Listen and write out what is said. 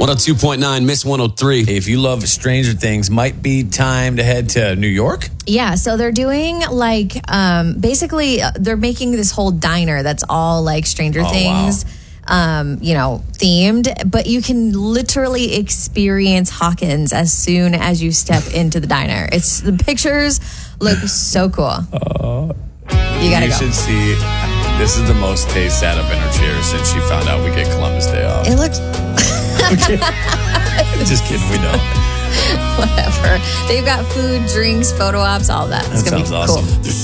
102.9, Miss 103. If you love Stranger Things, might be time to head to New York. Yeah, so they're doing basically they're making this whole diner that's all like Stranger Things. Wow. Themed, but you can literally experience Hawkins as soon as you step into the diner. The pictures look so cool. You gotta go. You should see. This is the most Tay sat up in her chair since she found out we get Columbus Day off. It looks. Just kidding, we don't. Whatever. They've got food, drinks, photo ops, all that. It's That gonna sounds be awesome. cool.